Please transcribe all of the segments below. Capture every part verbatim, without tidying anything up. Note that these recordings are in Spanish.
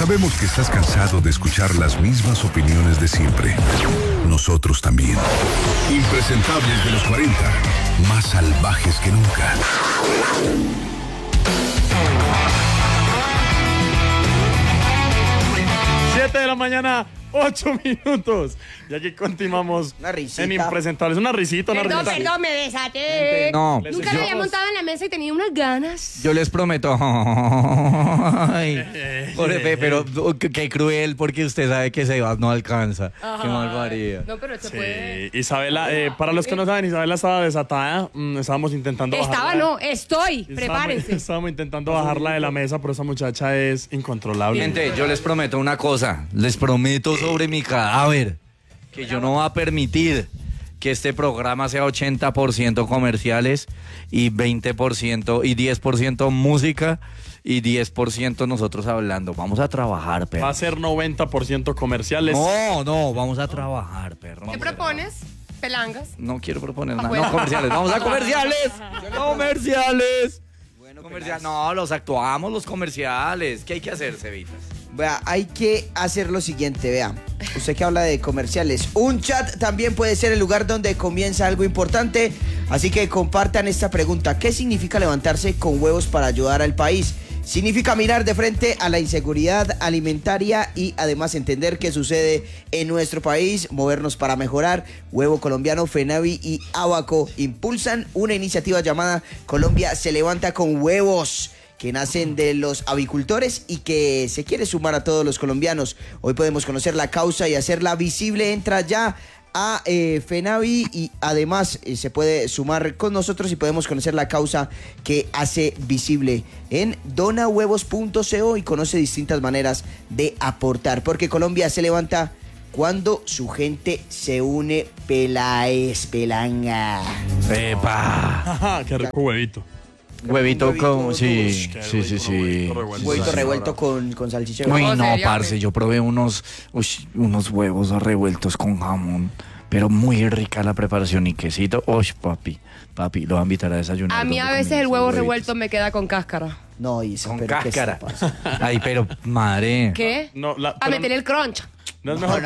Sabemos que estás cansado de escuchar las mismas opiniones de siempre. Nosotros también. Impresentables de los cuarenta, más salvajes que nunca. siete de la mañana, ocho minutos. Y aquí continuamos Una risita. en Impresentables. Una risita, una Perdón, risita. perdón, me desaté. No, Nunca yo- me había montado en la mesa y tenía unas ganas. Yo les prometo. Ay, pobre Fe, pero uh, qué, qué cruel, porque usted sabe que Sebas no alcanza. Qué malvaría. No, pero se puede. Sí, Isabela, eh, para los que no saben, Isabela estaba desatada. mm, estábamos intentando Estaba, bajarla- no, estoy. Estábamos- Prepárense. Estábamos intentando bajarla de la mesa, pero esa muchacha es incontrolable. Gente, yo les prometo una cosa. Les prometo sobre mi cadáver que yo no voy a permitir que este programa sea ochenta por ciento comerciales y veinte por ciento y diez por ciento música y diez por ciento nosotros hablando. Vamos a trabajar, Va perro. a ser noventa por ciento comerciales. No, no, vamos a trabajar, perro. ¿Qué propones? Pelangas. No quiero proponer nada. Afuera. No, comerciales. Vamos a comerciales. Comerciales. Comercial. No, los actuamos, los comerciales. ¿Qué hay que hacer, Cevitas? Vea, hay que hacer lo siguiente, vea. Usted que habla de comerciales. Un chat también puede ser el lugar donde comienza algo importante. Así que compartan esta pregunta. ¿Qué significa levantarse con huevos para ayudar al país? Significa mirar de frente a la inseguridad alimentaria y además entender qué sucede en nuestro país, movernos para mejorar. Huevo Colombiano, FENAVI y Abaco impulsan una iniciativa llamada Colombia se levanta con huevos, que nacen de los avicultores y que se quiere sumar a todos los colombianos. Hoy podemos conocer la causa y hacerla visible. Entra ya a eh, FENAVI y además eh, se puede sumar con nosotros y podemos conocer la causa que hace visible en donahuevos punto co y conoce distintas maneras de aportar, porque Colombia se levanta cuando su gente se une. Peláez, pelanga. ¡Epa! Ajá, qué rico huevito. Huevito Huevito, con... Sí, Qué sí, sí, rico, sí. huevito revuelto. Huevito Sí, revuelto con, con salchicha. Uy, ¿Cómo no, sería, parce, hombre? yo probé unos, uy, unos huevos revueltos con jamón, pero muy rica la preparación y quesito. Uy, papi, papi, lo voy a invitar a desayunar. A mí a domingo veces con el esos huevo huevitos. revuelto me queda con cáscara. No, Isa, Con pero ¿qué cáscara. está pasando? Ay, pero, madre. ¿Qué? No, la- A pero- meterle el crunch. No es mejor.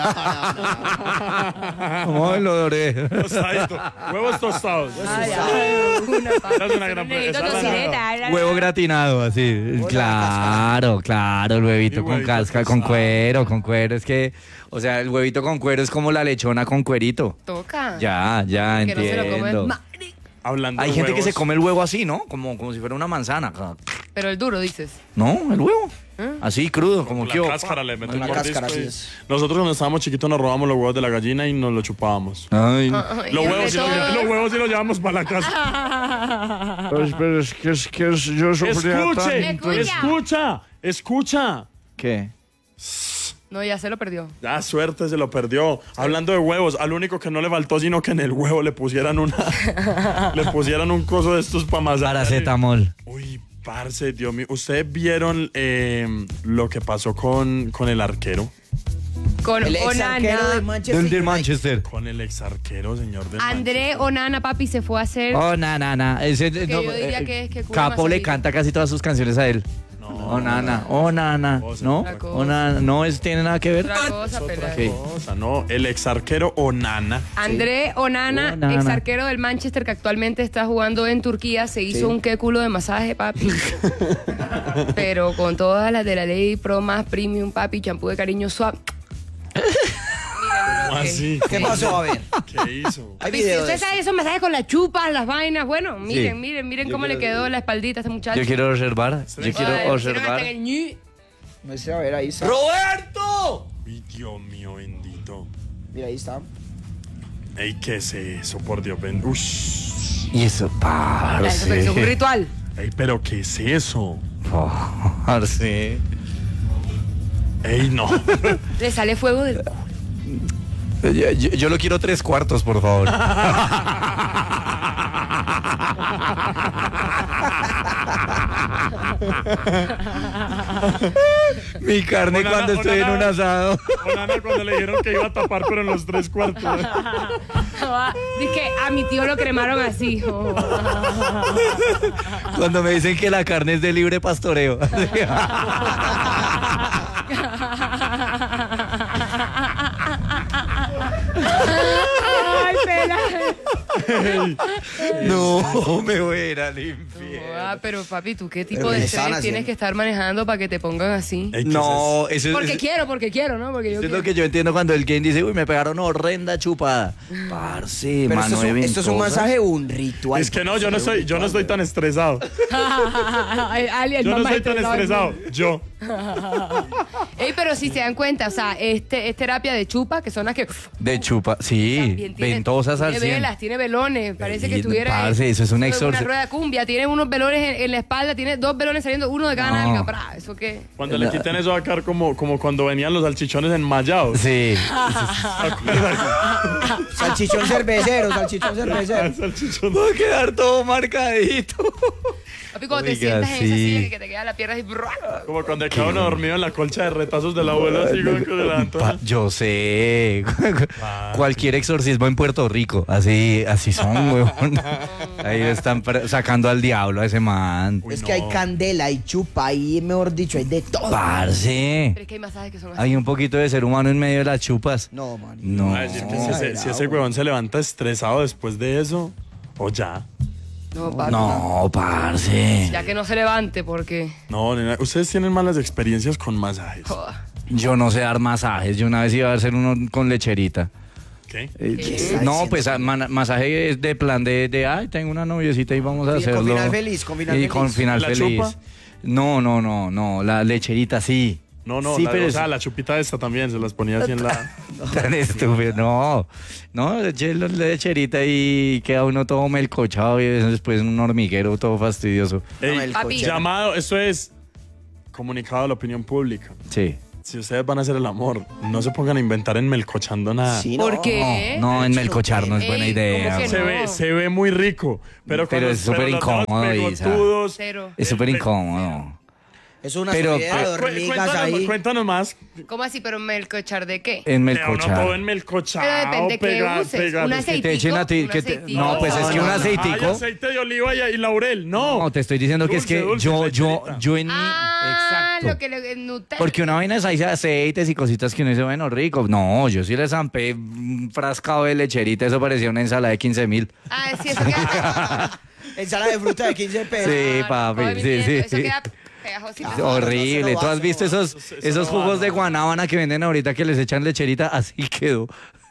¿Cómo lo adoré? Tostadito. Huevos tostados. Ay, ay, una Esa es una gran Necesito esa es la- tocineta. Huevo gratinado, así. Claro, claro, el huevito Y con huevito cáscara, con tostado. cuero, con cuero. Es que, o sea, el huevito con cuero es como la lechona con cuerito. Toca. Ya, ya, Que no se lo entiendo. comen. Ma- Hablando Hay de gente que huevos, se come el huevo así, ¿no? Como, como si fuera una manzana. Pero el duro, dices. No, el huevo. Así, crudo, como con que... la cáscara le meten la un mordisco cáscara, y- así es. Nosotros cuando estábamos chiquitos nos robábamos los huevos de la gallina y nos los chupábamos. Ay, Ay, Los y huevos, entre sí los, todos- los huevos sí los llevamos para la casa. pero es que, es que yo Escuche, Escucha. escucha, escucha. ¿Qué? No, ya se lo perdió. Ya, suerte, se lo perdió. Hablando de huevos, al único que no le faltó sino que en el huevo le pusieran una... le pusieran un coso de estos para masar. Paracetamol. Uy, parce, Dios mío. ¿Ustedes vieron eh, lo que pasó con, con el arquero? Con El ex arquero de Onana. Manchester Del de United. Manchester. Con el ex arquero, señor de André Manchester. Onana, papi, se fue a hacer. Oh, na, na, na. Ese, no, yo diría eh, que es que cubre Capo más le ahorita. canta casi todas sus canciones a él. No, Oh, nana, oh, nana. Cosa, ¿No? otra cosa. Oh, nana. No es, tiene nada que ver. Otra cosa, otra pelea. Ok. cosa, no. El ex arquero Onana. André Onana, Onana. ex arquero del Manchester que actualmente está jugando en Turquía, se hizo Sí. un qué culo de masaje, papi. Pero con todas las de la ley Pro Más Premium, papi, champú de cariño suave. ¿Cómo así? ¿Qué pasó? A ver. ¿Qué hizo? Hay Papi, video de usted eso. sabe esos masajes con las chupas, las vainas. Bueno, miren, Sí. miren, miren Yo cómo le quiero- quedó la espaldita a este muchacho. Yo quiero observar. Yo quiero Ay, pusieron observar. hasta en el ñi. No sé, a ver, ahí está. ¡Roberto! Ay, Dios mío, bendito. Mira, ahí está. Ey, ¿qué es eso? Por Dios, ben... Ush. Y eso, Ah, eso pareció un parce. ritual. Ey, pero ¿qué es eso? Parce. Ey, no. Le sale fuego del culo. Yo, yo- yo lo quiero tres cuartos, por favor. Mi carne Onana, cuando estoy en Onana. un asado. Onana cuando le dijeron que iba a tapar, pero en los tres cuartos. Dice que a mi tío lo cremaron así. Oh. Cuando me dicen que la carne es de libre pastoreo. Ay, pela. No, me voy a ir al infierno. Ah, pero papi, ¿tú qué tipo Pero de ¿qué estrés estaban tienes haciendo? que estar manejando para que te pongan así? Ey, ¿qué No, eso es, Porque eso- quiero, porque quiero, ¿no? Porque yo eso es quiero. lo que yo entiendo cuando el game dice, uy, me pegaron horrenda chupada. Parce, Pero mano esto es, un, de esto es un ventosas. masaje o un ritual. Es que no, yo no estoy, yo no estoy tan estresado. Ay, Ali, el Yo no mamá estoy tan estresado. estresado. Yo. Ey, pero si se dan cuenta, o sea, este es terapia de chupa, que son las que De chupa, sí, también tiene- ventosas al tiene cien. velas, tiene velones, parece que Y, estuviera parce, eso es un una exorci- rueda de cumbia, tiene unos velones en, en la espalda, tiene dos velones saliendo, uno de cada No. nalga, pra, ¿eso qué? Cuando le quiten eso va a quedar como, como cuando venían los salchichones enmayados. Sí. Salchichón cervecero, salchichón cervecero. Salchichón. Va a quedar todo marcadito. Papi, cuando te Oiga, sientas en esa sí. silla que te queda la pierna así, brrr. Como cuando queda uno dormido en la colcha de retazos del abuelo así como que se levantó. Pa- yo sé. Cualquier exorcismo en Puerto Rico. Así, así son, weón. Ahí están pre- sacando al diablo a ese man. Uy, Es no. que hay candela, hay chupa, hay, mejor dicho, hay de todo. Parce. Pero es que hay masajes que son así. Hay un poquito de ser humano en medio de las chupas. No, man. No. Va a decir que si ese, si ese huevón se levanta estresado después de eso, o ya. No, papi. No, parce. Ya que no se levante, porque... No, nena, ustedes tienen malas experiencias con masajes. joda. Yo no sé dar masajes. Yo una vez iba a hacer uno con lecherita. ¿Qué? Eh, está no, diciendo? pues a- man- masaje es de plan de, de, ay, tengo una noviecita y vamos a Sí, con hacerlo. final feliz, con final y feliz. con final ¿La feliz. chupa? No, no, no, no, la lecherita sí. No, no, sí, la, pero o es sea, la chupita esta también se las ponía así en la... tan estúpido. No, no, eché la lecherita y queda uno todo melcochado y después un hormiguero todo fastidioso. Ey, No, el Papi. cochero. llamado, esto es comunicado a la opinión pública. Sí. Si ustedes van a hacer el amor, no se pongan a inventar en melcochando nada. Sí, ¿Por no. qué? No, en melcochar no es Ey, buena ¿cómo idea. que Se no? ve, se ve muy rico, pero, Pero cuando- es súper los dedos incómodo, Isa. pegotudos, Cero. Es eh, súper eh, incómodo. Es una Pero- sociedad de cu- cu- hormigas cuéntanos, ahí. cuéntanos más. ¿Cómo así? ¿Pero melcochar de qué? En Pero no todo melcochar. en melcochado, Pero depende qué pega- uses. pega- Un es que- Que te echen a ti, Un que te- aceitico. no, pues es que un No, no, no. aceitico. Hay aceite de oliva y, y laurel, no. No, te estoy diciendo que es Dulce, que dulce, yo, yo, lecherita. yo en mi. Ah, Exacto. lo que le en Nutella. Porque una vaina es ahí aceites y cositas que uno dice, bueno, rico. No, yo sí le zampé un frascado de lecherita, eso parecía una ensalada de quince mil. Ah, sí, eso queda... Ensalada de fruta de quince pesos. Sí, papi, Ay, mi sí, nieto, sí, Eso sí. queda pegajosito. Ah, Horrible. no se lo ¿Tú has hace, visto no. esos, Eso- eso esos no va, jugos de no. guanábana que venden ahorita que les echan lecherita? Así quedó.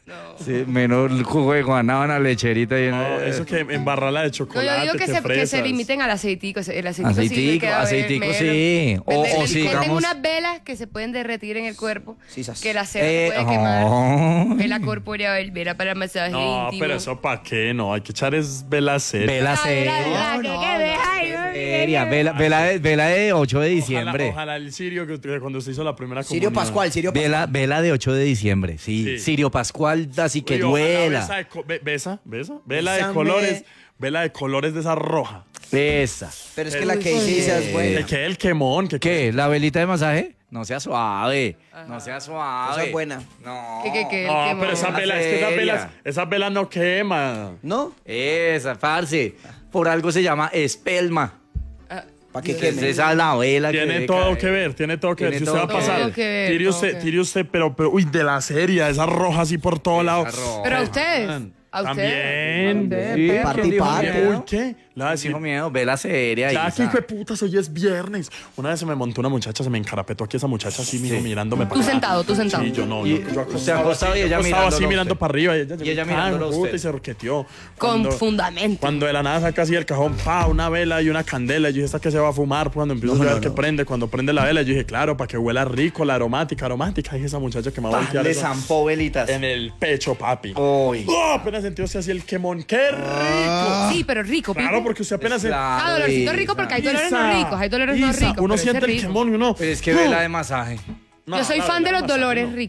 Sí, menos el jugo de guanábana, lecherita y No, eso que embarrala de No, chocolate, yo digo que, que se, que se fresas. limiten al aceitico. El aceitico, sí le Aceitico, queda ver- aceitico, mero. sí. O- Venden- o si venden digamos- unas velas que se pueden derretir en el cuerpo. Sí, sas. Que la cera Eh, se puede quemar. oh. Vela corpórea, vela para masaje No, íntimo. pero eso para qué, no, hay que echar es vela seria. Vela Ah, vela, seria. vela, que No, quede, no, ay, ay, Seria, ay, vela, vela, de, vela de ocho de Ojalá, diciembre. ojalá el Sirio que que cuando usted hizo la primera Sirio comunión. Pascual, Sirio Pascual. Vela, vela de ocho de diciembre, sí. Sí. Sirio Pascual, así que Uy, ojalá duela. Besa, de co- be- besa, besa, vela de Bésame. colores, vela de colores de esa roja. Esa. Pero es que la que dice Isa es Que buena. quede el quemón, que ¿Qué? ¿La velita de masaje? No sea suave. No sea suave. Esa es buena. No. Que- que- que- No, quemón. pero esas La velas, es que esas seria. velas, esas velas no queman. ¿No? Esa, parce. Por algo se llama espelma. ¿Para qué Es queme? esa es la vela que Tiene debe todo caer. que ver, tiene todo que ver. Si Tiene usted va a todo que pasar, ver. que ver, tire todo usted, que tire usted, pero, pero, uy, de la serie, esa roja así por todos lados. roja. Pero a ustedes. A ustedes. También. A ustedes, Sí, pero- Party, ¿quién dijo party. miedo? Uy, ¿qué? Le voy a decir, Dijo miedo, vela seria. ya Isa. que hijo de putas, hoy es viernes. Una vez se me montó una muchacha, se me encarapetó aquí esa muchacha así mismo mirándome para Tú acá. sentado, tú sentado. Sí, yo no. Y Yo, yo acostado usted acostado así, y yo ella acostado así mirándolo a mirando usted. para arriba. Y ella, Y ella ah, mirándolo a puta, usted. y se roqueteó. Con Cuando- fundamento. Cuando de la nada saca así el cajón, pa, una vela y una candela. Y yo dije, ¿esta que se va a fumar? Cuando empiezo No, a ver no, que no. prende, cuando prende la vela, yo dije, claro, para que huela rico, la aromática, aromática. Y esa muchacha que me va a Pa, voltear le eso zampó velitas. en el pecho, papi. Uy. ¡Oh! Apenas sentió así el quemón. ¡Qué rico! Sí, pero rico, Claro, Pipo. porque usted apenas se... Claro, Ah, dolorcito Isa. rico porque hay Isa, dolores no ricos, hay dolores no Isa, ricos. Uno pero ese siente es el rico. quemón y uno... Pero es que vela de masaje. No, Yo soy la fan de vela los masaje, dolores no. ricos.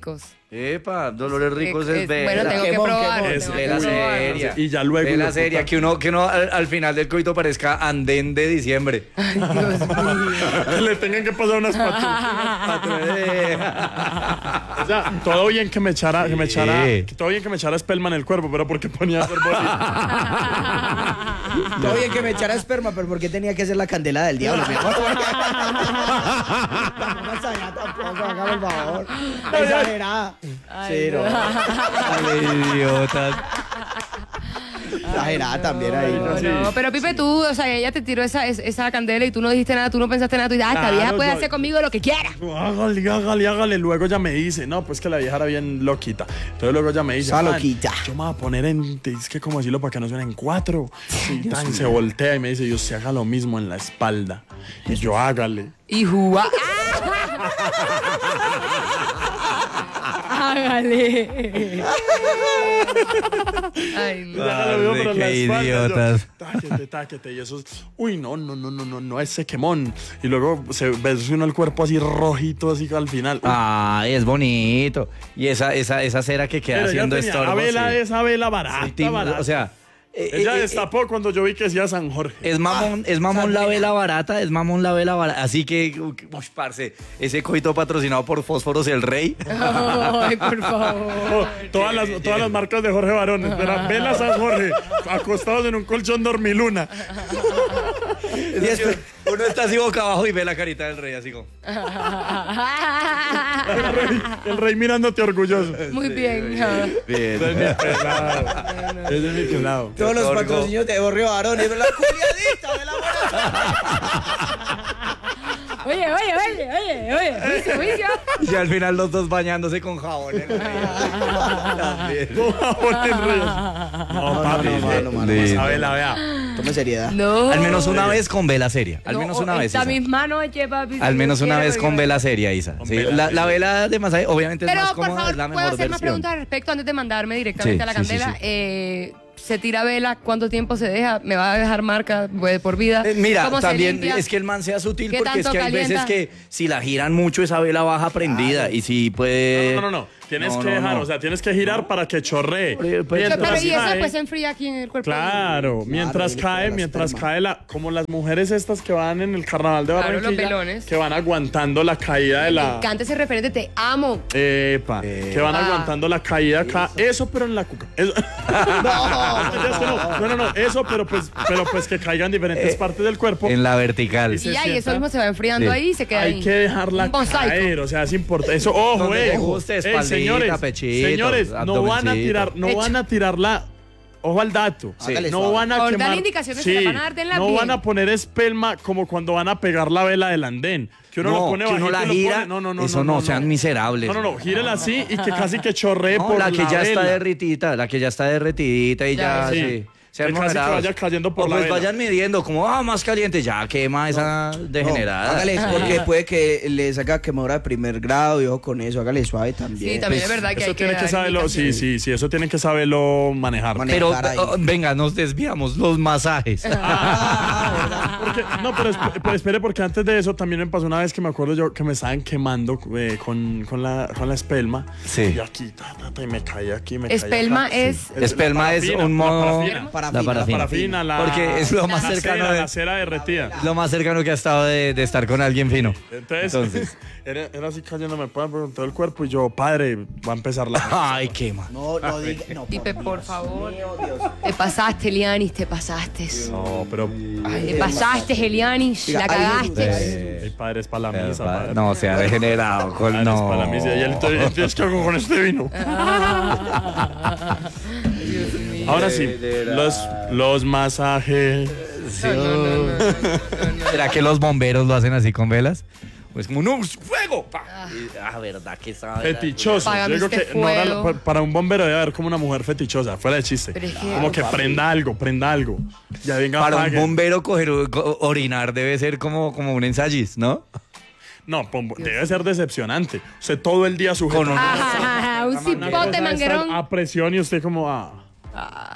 Epa, Dolores Ricos Eh, es es- vela. bueno, tengo que Quemón, probar. quemón. tengo Es que Vela probar. seria. Y ya luego, Vela hijo de seria, puta. que uno, que uno al, al final del coito parezca andén de diciembre. Ay, Dios mío. Que le tengan que pasar unas patrullas. O sea, todo bien que me echara, que me echara, Sí. que todo bien que me echara espelma en el cuerpo, pero porque ponía a hacer bolita. Todo bien que me echara esperma, pero ¿por qué tenía que ser la candela del diablo? Mejor. Tampoco exagera, tampoco, hágame el favor. Exagerada. Sí, no. Ay, idiotas. Exagerada también ahí. No, Sí. no, pero Pipe, tú, o sea, ella te tiró esa, es- esa candela y tú no dijiste nada, tú no pensaste nada, tú dices, ah, esta Claro, vieja puede yo- hacer conmigo lo que quiera. Hágale, hágale, hágale. Luego ya me dice, no, pues que la vieja era bien loquita. Entonces luego ya me dice, Está "Man, loquita". yo me voy a poner en, es que como decirlo para que no suenen cuatro. Y tan, se voltea y me dice, yo se haga lo mismo en la espalda. Y yo hágale. Y juga. Hágale. Ay, no. Y haga lo mismo, Ay, pero en la qué espalda. Yo, idiotas. táquete, táquete. Y eso es, uy, no, no, no, no, no, no, ese quemón. Y luego se ve uno el cuerpo así rojito, así al final. Uy, Ay, es bonito. Y esa, esa, esa cera que queda pero ella haciendo tenía estorbo. la vela, sí. esa vela barata, El tim- barata. O sea, eh, Ella eh, eh, destapó cuando yo vi que decía San Jorge. es mamón, es mamón la vela barata, es mamón la vela barata. Así que, uy, parce, ese coito patrocinado por Fósforos el Rey. Ay, por favor. Oh, todas, las, todas las marcas de Jorge Barón. Espera, vela San Jorge, acostados en un colchón dormiluna. Y después, uno está así boca abajo y ve la carita del rey así como. El rey, el rey mirándote orgulloso. Muy bien. Bien. Ese es mi pelado. Ese es mi pelado. Todos los Orgo. patrocinios de Jorge Barón. Es la culiadita de la Oye, oye, oye, oye, oye. Juicio, juicio. Y al final los dos bañándose con jabón. el rey. También. No, jabón el rey. No, papi. no, mano, mano, Lindo. Esa vela, vea. Tome seriedad. No. Al menos una vez con vela seria. Al No, menos una vez. Esta Isa. misma noche, papi. Al si menos Dios una quiere, vez con porque- vela seria, Isa. Con Sí, vela la, seria. la vela de masaje obviamente es Pero, más por cómoda, favor, es la ¿puedo mejor hacer más versión. preguntas al respecto antes de mandarme directamente Sí, a la sí, sí, candela? sí. Eh, ¿se tira vela? ¿Cuánto tiempo se deja? ¿Me va a dejar marca pues, por vida? Eh, mira, ¿Cómo se también limpia? es que el man sea sutil ¿Qué porque es tanto que hay calienta? veces que si la giran mucho esa vela baja prendida y si puede... No, no, no, no. Tienes No, que no, dejar, no. o sea, tienes que girar para que chorree. Pero- pero- Mientras Pero y eso cae- después se enfría aquí en el cuerpo. Claro, mientras tiene que cae, ver la mientras esperma. cae la, como las mujeres estas que van en el carnaval de Claro, los Barranquilla, velones. que van aguantando la caída de Me la, encanta ese referente, te amo. epa, que van Ah. aguantando la caída acá, eso pero en la cuca. Eso- Ya sé, no, no, no, no, eso pero pues, pero pues que caigan diferentes Eh, partes del cuerpo. En la vertical. Y Y se ya, y eso sienta. mismo se va enfriando Sí. ahí y se queda Hay ahí. que dejarla Un mosaico. caer, o sea, es importante. Eso, ojo, Donde eh. le guste, Ey, espaldita, señores, pechito, señores, no van a abdomencito. tirar, no Hecho. van a tirarla. Ojo al dato. Sí. Hágale No suave. van a Por dar quemar. indicaciones se la van a dar, denla no bien. van a poner espelma como cuando van a pegar la vela del andén. Que uno No, lo pone que uno bajito la y lo gira, pone- No, no, no. eso no, sean miserables. No, no, no. Gírela así y que casi que chorree No, por la la que ya está vela. derritida, la que ya está derretidita y Ya, ya, sí. sí. Sean Que casi que moderados. vaya cayendo por O la pues vela. vayan midiendo, como, ah, más caliente, ya quema esa degenerada. No, hágale, porque puede que le saca quemadura de primer grado y ojo con eso, hágale suave también. Sí, también es verdad que Eso hay que tiene que dar saberlo, sí, indicaciones. sí, sí, eso tienen que saberlo manejar. Mane- Pero, Dejar ahí. oh, venga, nos desviamos, los masajes. Ah, porque, no, pero, esp- pero espere, porque antes de eso también me pasó una vez que me acuerdo yo que me estaban quemando eh, con, con, la, con la espelma. Sí. Y aquí, ta, ta, ta, y me caía aquí, me caía Espelma acá. es- Sí. Espelma la es parafina, un la modo- parafina. Parafina, La parafina. La parafina, la... Porque es lo más la cercano cera, de- La cera derretida. Lo más cercano que ha estado de, de estar con alguien fino. Entonces, Entonces. era, era así cayéndome por por todo el cuerpo y yo, padre, va a empezar la... Ay, quema. No, no diga, no. Pipe, por favor. mío, Dios. Te pasaste, Elianis, te pasaste. No, pero... Te pasaste, Elianis, Diga, la ay, cagaste. El padre es para la misa, padre. No, se ha degenerado. Con, Padre es no. para la misa. Y él, entonces, entonces, ¿qué hago con este vino? Ahora sí, los, los masajes. No, no, no, no, no, no. ¿Será que los bomberos lo hacen así con velas? Pues como, no, fuego. Pa. Y, ah, verdad que esa vela- Fetichosos. Yo Apágame digo este que no era- fuego. pa- para un bombero debe haber como una mujer fetichosa, fuera de chiste. Pero es que- Como que prenda algo, prenda algo. Ya venga, Para un apague. bombero coger, co- orinar debe ser como, como un ensayis, ¿no? No, pom- debe ser decepcionante. Usted todo el día sujeto Con un- a Ajá, un una cosa cipote de manguerón. estar a presión y usted como, ah.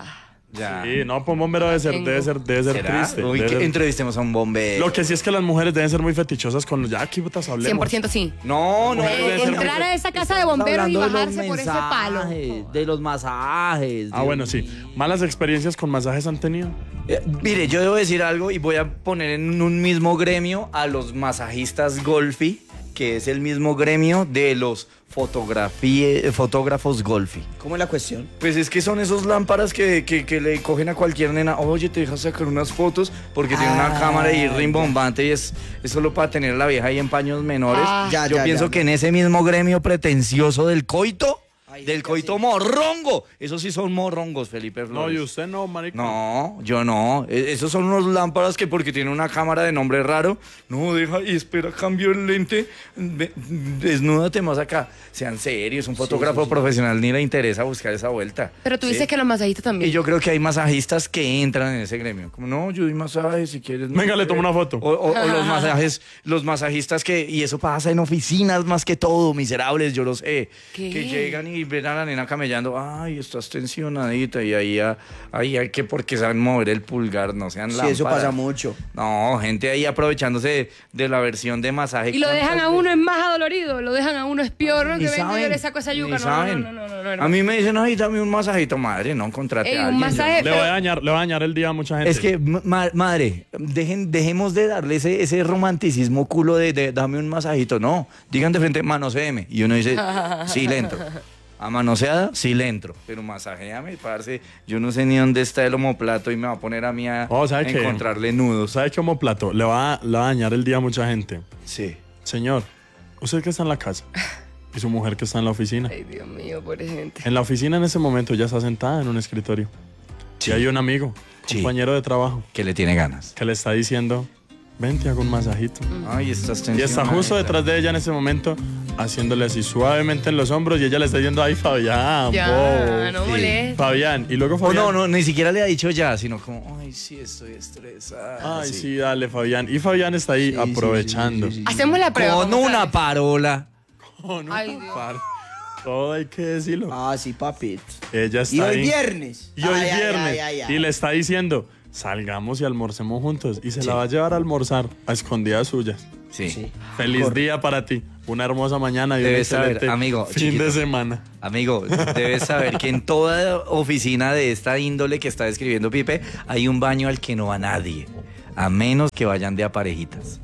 Ya. Sí, no, pues un bombero debe ser, debe ser, debe ser ¿Será? triste. Uy, debe que ser- entrevistemos a un bombero. Lo que sí es que las mujeres deben ser muy fetichosas con los... Ya, aquí putas hablemos. cien por ciento sí. No, no. Eh, debe ser Entrar muy- a esa casa de bomberos y Hablando de los bajarse por ese palo. mensajes, de los masajes. Ah, Dios bueno, sí. mío. ¿Malas experiencias con masajes han tenido? Eh, mire, yo debo decir algo y voy a poner en un mismo gremio a los masajistas golfi, que es el mismo gremio de los fotografía- fotógrafos golfi. ¿Cómo es la cuestión? Pues es que son esos lámparas que, que- que le cogen a cualquier nena. Oye, te dejas sacar unas fotos porque tiene una Ah, cámara y ya. rimbombante y es, es solo para tener a la vieja ahí en paños menores. Ah. Ya, Yo ya, pienso ya, que ya. en ese mismo gremio pretencioso del coito, Ay, del sí, coito sí. morrongo. Esos sí son morrongos, Felipe Flores. No, y usted no, marico. No, yo no. E- Esos son unos lámparas que porque tiene una cámara de nombre raro, no, deja y espera, cambio el lente, ve- desnúdate más acá. Sean serios, un fotógrafo profesional ni le interesa buscar esa vuelta. Pero tú ¿sí? dices que los masajistas también. Y yo creo que hay masajistas que entran en ese gremio. Como, no, yo doy masajes si quieres. no Venga, le sé". tomo una foto. O, o- o los masajes, los masajistas que, y eso pasa en oficinas más que todo, miserables, yo lo sé. ¿Qué? Que llegan y ven a la nena camellando, ay, estás tensionadita, y ahí, ah, ahí hay que porque saben mover el pulgar, no sean Sí, lámparas. eso pasa mucho. No, gente ahí aprovechándose de, de la versión de masaje. Y lo dejan a uno en más adolorido, lo dejan a uno es peor, ¿no? Ni Que vengo y yo saben, le saco esa ni yuca. No, saben. no, no, no, no, no. A mí me dicen, ay, dame un masajito, madre, no, contrate Ey, a un alguien. masaje, Le pero- voy a dañar, le voy a dañar el día a mucha gente. Es que, ma- madre, dejen, dejemos de darle ese, ese romanticismo culo de, de dame un masajito. No, digan de frente, manoséeme. Y uno dice, sí le entro. A manoseada, sí le entro. Pero masajéame, parce. Yo no sé ni dónde está el omoplato y me va a poner a mí a, Oh, ¿sabe a qué? encontrarle nudos. ¿Sabe qué plato? Le va, a- le va a dañar el día a mucha gente. Sí. Señor, usted que está en la casa y su mujer que está en la oficina. Ay, Dios mío, pobre gente. En la oficina en ese momento ya está sentada en un escritorio. Sí. Y hay un amigo, Sí. compañero de trabajo, Que le tiene ganas. que le está diciendo, ven, te hago un masajito. Ay, estás Y está justo detrás de ella en ese momento, haciéndole así suavemente en los hombros y ella le está diciendo, ay, Fabián, Ya, bobo". no Sí. molestes. Fabián. Y luego Oh, Fabián. no, no, ni siquiera le ha dicho ya, sino como, ay, sí, estoy estresada. Ay, sí, dale, Fabián. Y Fabián está ahí Sí, sí, aprovechando. sí, sí, sí. Hacemos la prueba. Con vamos a una ver. parola. Con una Ay, Dios. par- Todo hay que decirlo. Ah, sí, papito. Ella está Y hoy ahí. viernes. Y hoy Ay, ay, viernes. ay, ay, ay. Y le está diciendo, salgamos y almorcemos juntos. Y se Sí. la va a llevar a almorzar a escondidas suyas. Sí. Sí. Feliz día para ti. Una hermosa mañana y un Debes saber, excelente amigo, fin chiquito. de semana. Amigo, debes saber que en toda oficina de esta índole que está describiendo Pipe, hay un baño al que no va nadie. A menos que vayan de a parejitas.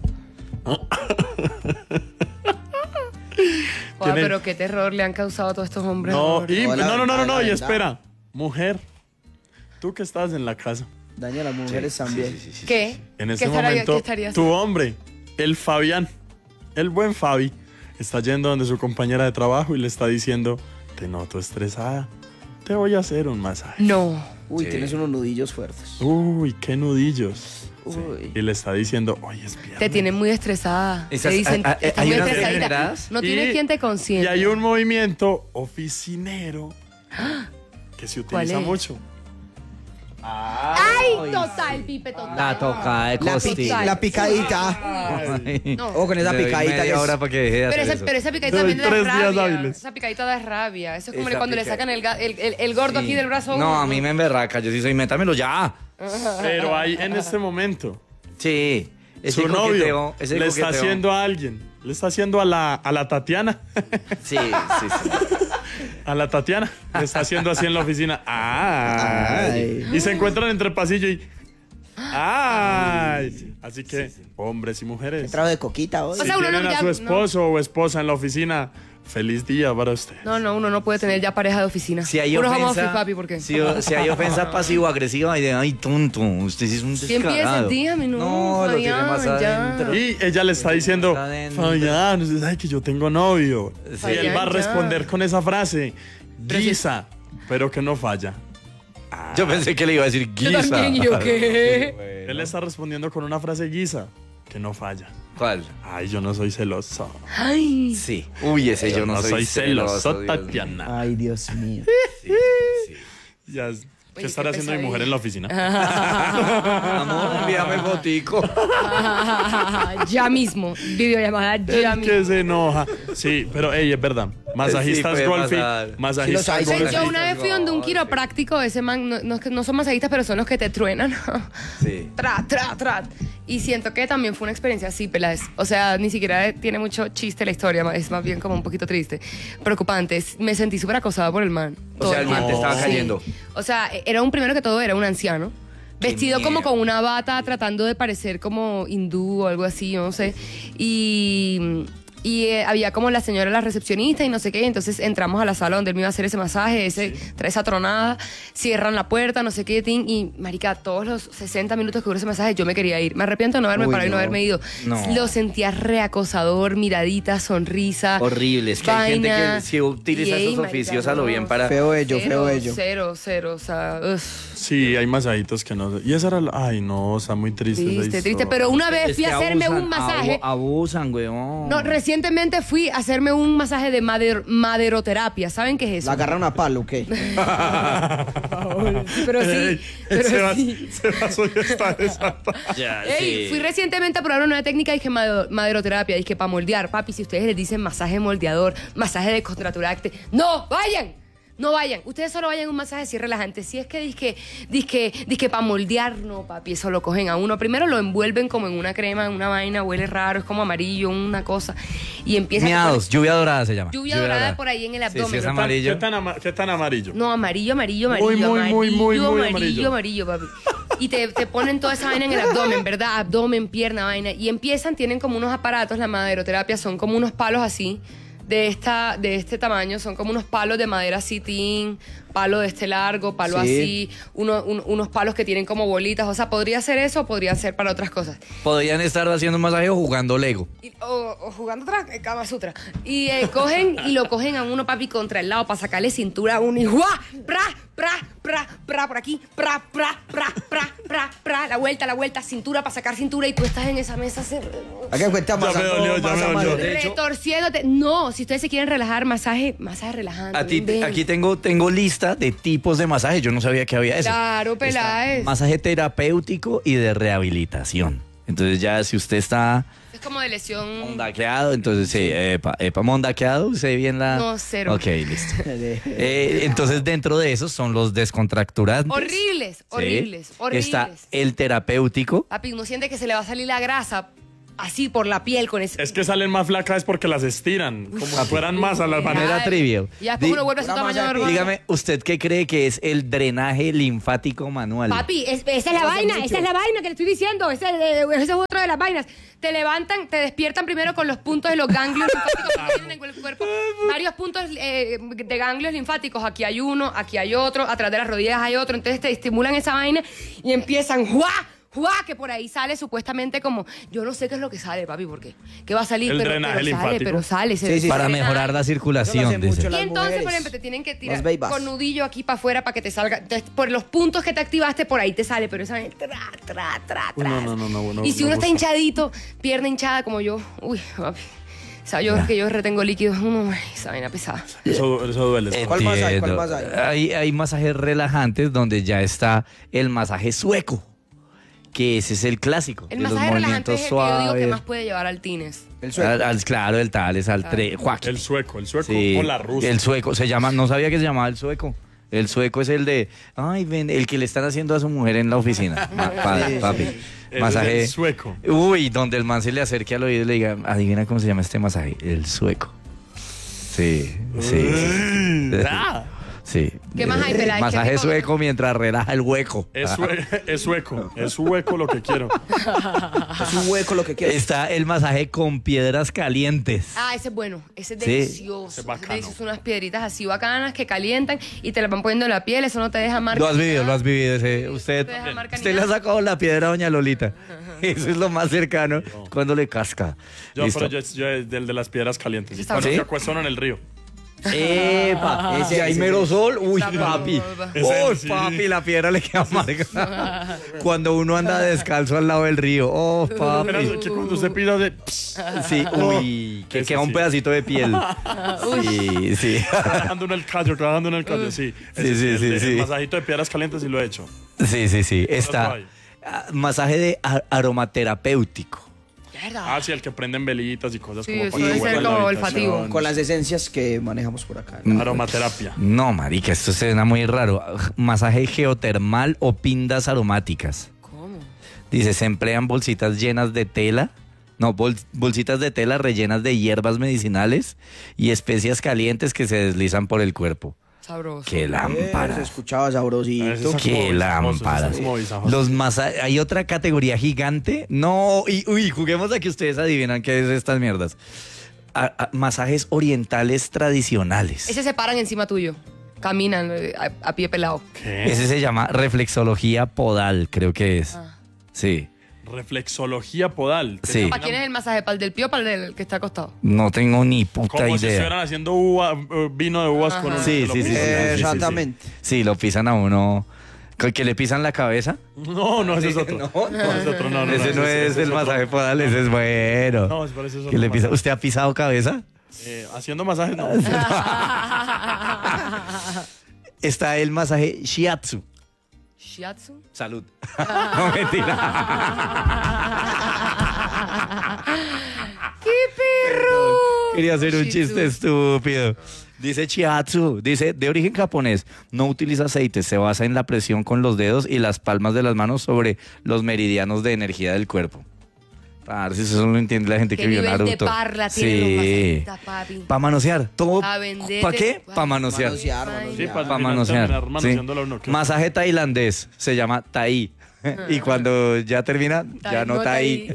Joder, Tiene- pero qué terror le han causado a todos estos hombres. No, ahora. y, Hola, no, no, no, no, no, y la espera. Mujer, tú que estás en la casa, Daña a las mujeres también. ¿Qué? en ¿Qué ese estaría- momento, qué estaría tu haciendo? hombre, el Fabián, el buen Fabi, está yendo donde su compañera de trabajo y le está diciendo, te noto estresada, te voy a hacer un masaje. No. Uy, Sí. tienes unos nudillos fuertes. Uy, qué nudillos. Uy. Y le está diciendo, oye, es viernes. Te tienen muy estresada. Esas- te dicen, a- a- estás hay muy unas estresadita. degeneradas. No Y- tienes quien te Y consiente. hay un movimiento oficinero que se ¿Cuál utiliza es? mucho. ¡Ay, total, Pipe, total! La toca de La, costilla. pi- la picadita. Ay. No. O con esa Le doy picadita que media es- hora para que deje de Pero hacer esa, eso. pero esa picadita Te doy también da tres días rabia. hábiles. Esa picadita da rabia. Eso es como Esa cuando le pica- sacan el, ga- el, el, el gordo Sí. aquí del brazo. No, uno. a mí me emberraca. Yo sí soy, métamelo ya. Pero ahí en este momento, Sí. Ese su novio coqueteo, ese le está coqueteo. haciendo a alguien, le está haciendo a la, a la Tatiana, Sí, sí, sí. a la Tatiana, le está haciendo así en la oficina. ¡Ay! Ay. Y se encuentran entre pasillo y... ¡Ay! Así que, hombres y mujeres, Trago de coquita hoy. O si sea, uno tienen no a ya- su no. esposo o esposa en la oficina, feliz día para usted. No, no, uno no puede tener ya pareja de oficina. Si hay Puro home ofensa, office, papi, ¿por qué? Si, si hay ofensa pasivo-agresiva y de, ay, tonto, usted sí es un Si descarado. empieza el día, mi no, No, lo tiene Fabián, más ya. adentro. Y ella le está diciendo, Está adentro. Fabián, usted sabe que yo tengo novio. Sí. Y él va a Fabián, ya. responder con esa frase, guisa, pero que no falla. Yo pensé que le iba a decir Yo guisa. también, ¿y yo qué? Él le está respondiendo con una frase guisa, que no falla. ¿Cuál? Ay, yo no soy celoso. Ay, Sí. Uy, ese yo, no, soy, celoso, Dios mío. Tatiana. Ay, Dios mío. Sí, sí. Ya, ¿qué Oye, estará qué haciendo mi pesadilla. mujer en la oficina? Amor, envíame fotico. ya mismo. Videollamada ya El mismo. que se enoja. Sí, pero ey, es verdad. Masajistas Sí, puede golfi. pasar. Sí, los Masajistas hay, Pues sí, golfi. yo una vez fui donde un quiropráctico, ese man, no, no, es que no son masajistas, pero son los que te truenan. Sí. Tra, tra, tra. Y siento que también fue una experiencia así, pelas. O sea, ni siquiera tiene mucho chiste la historia, es más bien como un poquito triste. Preocupante. Me sentí súper acosada por el man. O Todo sea, el man te tiempo. estaba Sí. cayendo. O sea, era un primero que todo, era un anciano. Vestido como miedo. con una bata, tratando de parecer como hindú o algo así, yo no sé. Y, y eh, había como la señora, la recepcionista y no sé qué. Entonces entramos a la sala donde él me iba a hacer ese masaje, ese, trae esa tronada, cierran la puerta, no sé qué, tin, y marica, todos los sesenta minutos que duró ese masaje yo me quería ir. Me arrepiento de no haberme Uy, parado y no no. haberme ido. No. Lo sentía reacosador, miradita, sonrisa. Horrible. Es que hay gente vaina. que sí utiliza Y, ey, esos marica, oficios a lo no. bien para... Feo ello, Cero, feo ello. Cero, cero, o sea, uf. Sí, hay masajitos que no. Y esa era la. Ay, no, está muy triste. esa Triste, triste. historia. Pero una vez Es fui que a hacerme abusan, un masaje. abu- Abusan, weón. No, recientemente fui a hacerme un masaje de mader- maderoterapia. ¿Saben qué es eso? La agarraron a palo, ¿ok? Sí, pero sí, Ey, pero Sebas, sí. Sebas hoy está desatada. Ya, Ey, sí. fui recientemente a probar una nueva técnica, dije made- maderoterapia, dije para moldear. Papi, si ustedes les dicen masaje moldeador, masaje de contraturacte, ¡no, vayan! No vayan, ustedes solo vayan a un masaje así relajante. Si es que dizque, dizque, dizque para moldear, no, papi, eso lo cogen a uno. Primero lo envuelven como en una crema, en una vaina, huele raro, es como amarillo, una cosa. Y empieza Miados, lluvia dorada se llama. lluvia dorada por ahí en el Sí, sí, abdomen. es ¿no? amarillo. ¿Qué tan, ama- qué tan amarillo? No, amarillo, amarillo, amarillo, Muy, muy, amarillo, muy, muy, muy amarillo, amarillo. amarillo, papi. Y te, te ponen toda esa vaina en el abdomen, ¿verdad? Abdomen, pierna, vaina. Y empiezan, tienen como unos aparatos, la maderoterapia, son como unos palos así, de esta, de este tamaño, son como unos palos de madera sitín, palo de este largo, palo Sí. así, uno- un- unos palos que tienen como bolitas. O sea, podría ser eso o podría ser para otras cosas. Podrían estar haciendo un masaje o jugando Lego. Y- o, o jugando atrás, eh, Kama Sutra. Y eh, cogen y lo cogen a uno, papi, contra el lado para sacarle cintura a uno y ¡guau! ¡Pra! ¡Pra! ¡Pra! ¡Pra! Por aquí, ¡pra! ¡Pra! ¡Pra! ¡Pra! ¡Pra! ¡Pra! La vuelta, la vuelta, cintura para sacar cintura y tú estás en esa mesa se- Acá cuenta Ya más me dolió, ya me dolió. De hecho- retorciéndote. No, si ustedes se quieren relajar, masaje, masaje relajante. A ti, ven. aquí tengo, tengo lista de tipos de masaje. Yo no sabía que había eso. Claro, Peláez. Está masaje terapéutico y de rehabilitación. Entonces ya si usted está Es como de lesión. mondaqueado, entonces sí, epa, epa, mondaqueado, sé bien la... No, cero. Ok, listo. Eh, entonces dentro de esos son los descontracturantes. Horribles, Sí. horribles, horribles. Está el terapéutico. Papi, uno siente que se le va a salir la grasa así por la piel con ese. Es que salen más flacas porque las estiran. Como si fueran más a las Manera bananas. Ay, trivial. Y después Di- uno vuelve a su Una tamaño masa- normal. Dígame, ¿usted qué cree que es el drenaje linfático manual? Papi, es- esa es la No hace vaina, mucho. esa es la vaina que le estoy diciendo. Ese, eh, ese es otro de las vainas. Te levantan, te despiertan primero con los puntos de los ganglios linfáticos que tienen en el cuerpo. Varios puntos eh, de ganglios linfáticos. Aquí hay uno, aquí hay otro, atrás de las rodillas hay otro. Entonces te estimulan esa vaina y empiezan ¡juá! ¡Juá! Que por ahí sale supuestamente como, yo no sé qué es lo que sale, papi, ¿por qué? ¿Qué va a salir? El pero, drenaje pero sale, linfático. pero sale. se- Sí, sí. se Para drena. mejorar la Eso lo circulación, hacen mucho dice. las Y entonces, por mujeres. ejemplo, te tienen que tirar Las babas. con nudillo aquí para afuera para que te salga. Entonces, por los puntos que te activaste, por ahí te sale, pero esa vaina, tra, tra, tra, Uy, tra. no, no, no, no, no, Y si no uno está gusta. hinchadito, pierna hinchada como yo, uy, papi. O sea, yo que yo retengo líquidos, uy, esa vaina pesada. Eso, eso duele. ¿Cuál más hay? ¿Cuál Entiendo. más hay? Hay, hay masajes relajantes donde ya está el masaje sueco, que ese es el clásico. El de los masaje relajante movimientos es el que yo digo que suaves. más puede llevar al tines. El sueco. Al- al- claro, el tal, es al tre, Joaquín. El sueco, el sueco Sí, o la rusa. el sueco, se llama, no sabía que se llamaba el sueco. El sueco es el de, ay, ven, el que le están haciendo a su mujer en la oficina. Ma- pa- Sí, papi. Ese es Masaje. el sueco. Uy, donde el man se le acerque al oído y le diga, adivina cómo se llama este masaje. El sueco. Sí, sí, sí. Ah, Sí. ¿Qué más hay, Eh, Peláez? ¿Qué Masaje rico? sueco mientras relaja el hueco. es, sue- es sueco. Es sueco lo que quiero. Es un hueco lo que quieres. Está el masaje con piedras calientes. Ah, ese es bueno, ese es Sí. delicioso. Ese es Ese es bacano. delicioso, unas piedritas así bacanas que calientan y te las van poniendo en la piel, eso no te deja marca. Lo has ni vivido, nada. lo has vivido. Ese, usted No te deja marca ni usted le ha nada. sacado la piedra a doña Lolita. Eso es lo más cercano cuando le casca. Yo, Listo. pero yo, yo es del de las piedras calientes. Está Cuando ¿Sí? se acuestan en el río. ¡Epa! Ese- Ese hay ese- mero sol. Uy, Está papi. bravo. Ese ¡Oh, sí. papi! La piedra le queda amarga. Cuando uno anda descalzo al lado del río. ¡Oh, Pero papi! es que cuando se pida de... Sí, uy, que Ese queda un sí. pedacito de piel. Sí, sí. Trabajando en el callo, trabajando en el callo, sí. Ese sí, el sí, de- sí. El masajito de piedras calientes sí lo he hecho. Sí, sí, sí. Otro Está hay. ah, masaje de a- aromaterapéutico. Ah, sí, el que prenden velitas y cosas Sí, como eso para que debe ser huela la como habitación. olfativo. Con las esencias que manejamos por acá. Aromaterapia. No, marica, esto suena muy raro. Masaje geotermal o pindas aromáticas. ¿Cómo? Dice, se emplean bolsitas llenas de tela. No, bol- bolsitas de tela rellenas de hierbas medicinales y especias calientes que se deslizan por el cuerpo. Sabroso. ¡Qué Eh, lámpara! se escuchaba Ese sabrosito. es como ¡Qué visajoso, lámpara! ese es como visajoso. Los masa Hay otra categoría gigante. No, y, uy, juguemos a que ustedes adivinan qué es estas mierdas. A- a- masajes orientales tradicionales. Ese se paran encima tuyo. Caminan eh, a, a pie pelado. ¿Qué? Ese se llama reflexología podal, creo que es. Ah. Sí. Reflexología podal. ¿Qué Sí. se ¿Para llama? quién es el masaje? ¿Para el del pie o para el del que está acostado? No tengo ni puta Como si idea. estuvieran haciendo uva, eh, vino de uvas con un... Sí, que lo sí, sí, pisan. sí, sí, sí, sí. Exactamente. Sí, lo pisan a uno. ¿Con que le pisan la cabeza? No, no, ese es otro. No, ese es otro. No, no, ese no es ese el otro. masaje podal, ese es bueno. No, parece eso. ¿Qué le pisa? ¿Usted ha pisado cabeza? Eh, haciendo masajes, no. Está el masaje shiatsu. Shiatsu. Salud. No, mentira. ¡Qué perro! Quería hacer un Shih chiste Tzu. estúpido. Dice shiatsu, dice, de origen japonés, no utiliza aceite, se basa en la presión con los dedos y las palmas de las manos sobre los meridianos de energía del cuerpo. Para ver si eso no lo entiende la gente ¿Qué que vio nivel de Naruto. parla tienen los masajistas, papi? Para manosear. Todo. A vender ¿Para de- qué? Para manosear. Manosear, Ay. manosear. Sí, para Para al final manosear. terminar sí. manoseándolo a uno, ¿qué? Masaje tailandés se llama tai. Y cuando ya termina, ya no tai.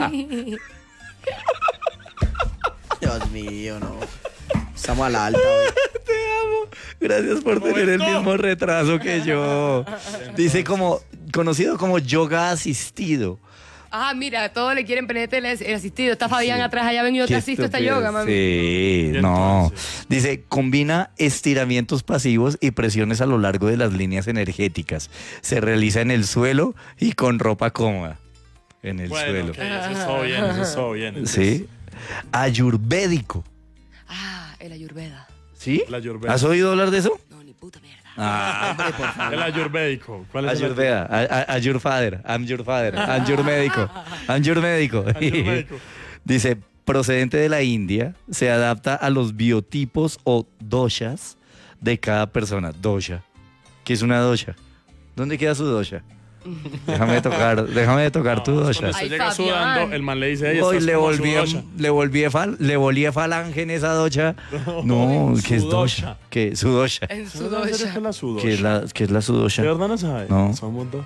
Dios mío, no. Estamos a la alta hoy. Te amo. Gracias por tener el Momento. mismo retraso que yo. Dice como, conocido como yoga asistido. Ah, mira, todos le quieren penetrar el, el asistido. Está Fabián Sí. atrás, allá ven yo te Qué asisto esta estúpido. yoga, mami. Sí, Y no. entonces. Dice, combina estiramientos pasivos y presiones a lo largo de las líneas energéticas. Se realiza en el suelo y con ropa cómoda. En el Bueno, suelo. ok, eso es todo bien, eso es todo bien. Sí. Ayurvédico. Ah, el ayurveda. ¿Sí? El ayurveda. ¿Has oído hablar de eso? No, ni puta mierda. Ah, El ayurvédico. ¿Cuál es Ayurveda. A- a- Ayur father. I'm your father. I'm your médico. I'm your médico. Ayurvédico. Dice, procedente de la India, se adapta a los biotipos o doshas de cada persona. Dosha. ¿Qué es una dosha? ¿Dónde queda su dosha? Déjame tocar, déjame tocar tu No, dosha. cuando Ay, usted llega Fabián. sudando, el man le dice, "Ey, Hoy estás le como volví, sudosa". le volví, fal, le volví falange en esa docha. No, ¿qué es Sudosha. dosha? ¿Qué? Sudosha. En su ¿No sabes qué dosha. es la sudosha? ¿Qué es la, qué es la sudosha? ¿De verdad no sabe? No. Somos dos.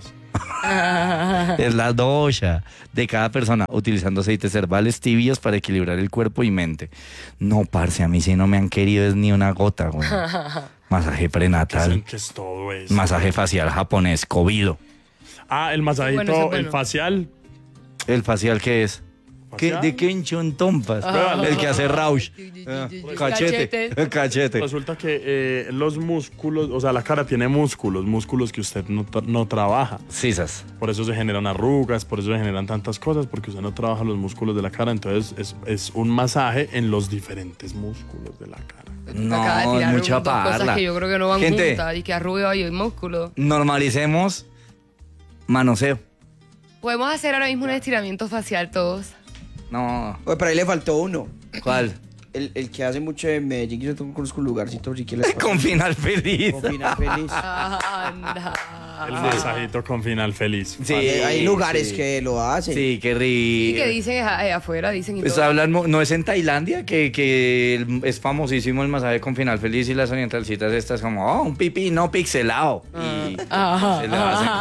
Es la dosha de cada persona, utilizando aceites herbales tibios para equilibrar el cuerpo y mente. No, parce, a mí sí no me han querido es ni una gota, güey. Masaje ¿Qué es, prenatal, qué es todo eso? masaje facial japonés, cobido. Ah, el masajito, Bueno, ese es bueno. el facial. ¿El facial qué es? ¿Qué, ¿Facial? ¿De qué enchontompas? El que hace Rausch. Ah, Cachete. Cachete. Resulta que eh, los músculos, o sea, la cara tiene músculos, músculos que usted no, tra- no trabaja. Sisas. Por eso se generan arrugas, por eso se generan tantas cosas, porque usted no trabaja los músculos de la cara. Entonces es, es un masaje en los diferentes músculos de la cara. No, Acaba de tirar mucha dos cosas parla. que yo creo que no van Gente. juntas y que arruga y el músculo. Normalicemos manoseo. Podemos hacer ahora mismo un estiramiento facial todos. No, Oye, pero ahí le faltó uno. ¿cuál? El, el que hace mucho en Medellín, que yo tengo conozco un lugarcito, si quieres. Con final feliz. Con final feliz. Anda. El masajito con final feliz. Sí, Hay lugares sí. que lo hacen. Sí, qué Y rico. que dicen eh, afuera, dicen y Pues todo. hablan, mu- no es en Tailandia que, que el- es famosísimo el masaje con final feliz y las orientalcitas estas como, oh, un pipí no pixelado. Y Ah. se le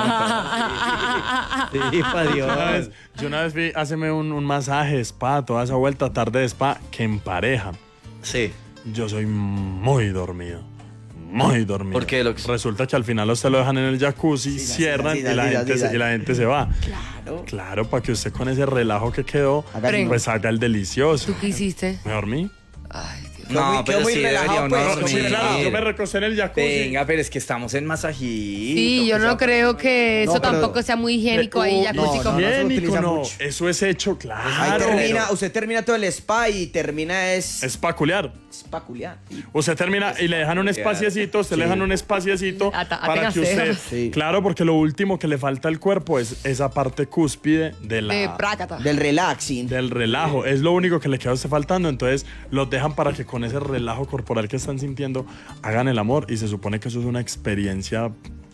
hacen con todo. Sí, pa' Yo una vez, Dios. yo una vez vi, háceme un, un masaje de spa, toda esa vuelta tarde de spa, que en pareja. Sí. Yo soy muy dormido. Muy dormido. ¿Por qué, Lox? Resulta que al final a usted lo dejan en el jacuzzi, Sí, cierran sí, sí, y, la sí, gente sí, se, sí. y la gente se va. Claro. Claro, para que usted con ese relajo que quedó, Haga así. pues haga el delicioso. ¿Tú qué hiciste? ¿Me dormí? Ay, Dios. Quedó muy- No, quedó pero muy sí relajado, debería uno pues, No, dormir. sí, claro, yo me recosté en el jacuzzi. Venga, pero es que estamos en masajito. Sí, yo no creo que eso No, pero- tampoco sea muy higiénico ahí, Uh, jacuzzi no, con... no, se higiénico, utiliza no. mucho. Eso es hecho, Ahí claro. termina, usted termina todo el spa y termina es, Es peculiar. espacular. Usted termina y le dejan un espaciecito, usted le dejan un espaciecito Ata- para apenas que usted... cejas. Sí. Claro, porque lo último que le falta al cuerpo es esa parte cúspide de la... De prácata. Del relaxing. del relajo. Es lo único que le queda a usted faltando. Entonces los dejan para que con ese relajo corporal que están sintiendo hagan el amor. Y se supone que eso es una experiencia.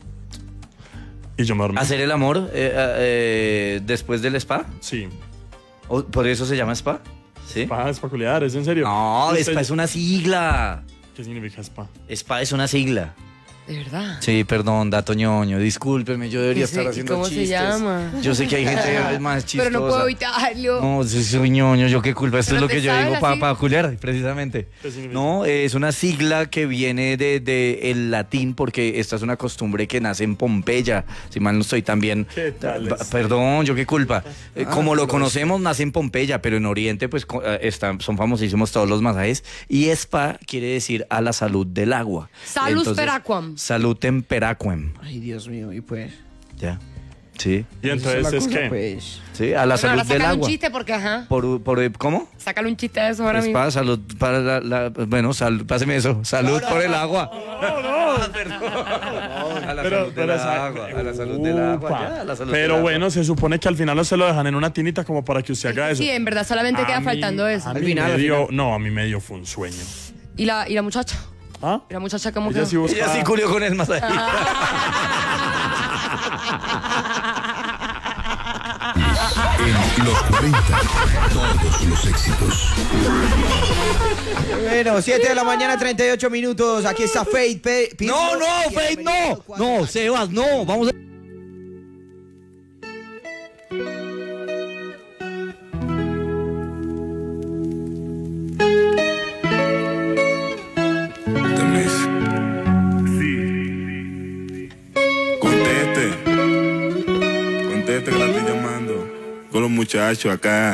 Y yo me dormí. ¿Hacer el amor eh, eh, después del spa? Sí. ¿O ¿Por eso se llama spa? ¿Sí? Spa es peculiar, ¿es en serio? No, Usted- spa es una sigla. ¿Qué significa spa? Spa es una sigla. De verdad. Sí, perdón, dato ñoño, discúlpeme, yo debería ¿Qué se- estar y haciendo cómo se chistes. llama? Yo sé que hay gente más chistosa. Pero no puedo evitarlo. No, sí, soy ñoño, yo qué culpa. Esto Pero es lo te que yo sabes digo la para sigla. culiar, precisamente. ¿Qué significa? No, eh, es una sigla que viene de, de el latín, porque esta es una costumbre que nace en Pompeya. Si mal no estoy también. ¿Qué tal Ba- es? Perdón, yo qué culpa. Eh, como lo conocemos, nace en Pompeya, pero en Oriente, pues co- eh, están, son famosísimos todos los masajes. Y spa quiere decir a la salud del agua. Salus Entonces, per aquam. Salud temperaquem. Ay, Dios mío, y pues. Ya. Sí. Y entonces esa es cosa, que. pues. Sí, a la Bueno, salud ahora del sácale un agua. chiste porque, ajá. Por, por, ¿Cómo? Sácale un chiste de eso ahora mismo. Spa, salud para la, la- bueno, sal, páseme eso, salud por el agua. No, no, perdón. A la Pero, salud del pero esa- agua, a la salud del agua. Upa. ya, a la salud Pero del agua. bueno, se supone que al final no se lo dejan en una tinita como para que usted haga eso. Sí, en verdad solamente A queda mí- faltando eso. A Al mí final, me al dio, final. no, a mí me dio fue un sueño. ¿Y la, y la muchacha? ¿Ah? ¿Y la muchacha cómo Ella quedó? sí busca- Ella sí culió con el masajista. En los cuarenta, todos los éxitos. Bueno, siete de la mañana, treinta y ocho minutos. Aquí está Fate. Pe- No, Pitbull, no, y Faith, no. bienvenido cuatro No, años. Sebas, no. Vamos a. Temes. Conteste. Conteste que la estoy llamando. Con los muchachos acá.